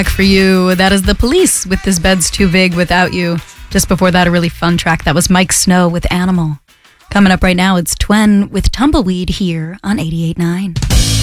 For you, that is The Police with This Bed's Too Big Without You. Just before that, a really fun track. That was Mike Snow with Animal. Coming up right now, it's Twen with Tumbleweed here on 88.9.